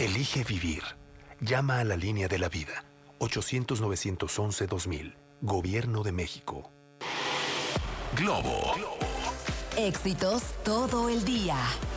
Elige vivir. Llama a la línea de la vida. 800-911-2000. Gobierno de México. Globo. Éxitos todo el día.